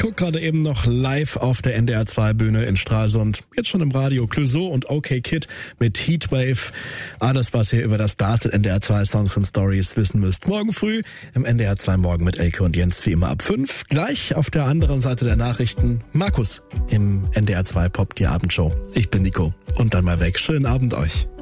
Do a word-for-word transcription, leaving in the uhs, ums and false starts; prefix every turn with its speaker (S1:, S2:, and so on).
S1: Guck gerade eben noch live auf der N D R zwei Bühne in Stralsund. Jetzt schon im Radio Clouseau und OK Kid mit Heatwave. Alles, was ihr über das Stars N D R zwei Songs und Stories wissen müsst. Morgen früh im N D R zwei Morgen mit Elke und Jens, wie immer ab fünf. Gleich auf der anderen Seite der Nachrichten Markus im N D R zwei Pop, die Abendshow. Ich bin Nico und dann mal weg. Schönen Abend euch.